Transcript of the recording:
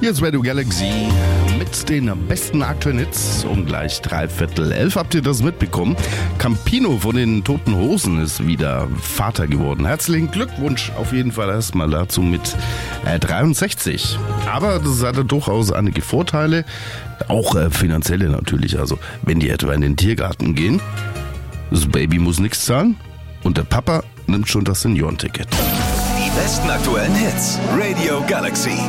Hier ist Radio Galaxy mit den besten aktuellen Hits. Um gleich 11:15 habt ihr das mitbekommen. Campino von den Toten Hosen ist wieder Vater geworden. Herzlichen Glückwunsch auf jeden Fall erstmal dazu mit 63. Aber das hatte durchaus einige Vorteile, auch finanzielle natürlich. Also wenn die etwa in den Tiergarten gehen, das Baby muss nichts zahlen und der Papa nimmt schon das Seniorenticket. Die besten aktuellen Hits. Radio Galaxy.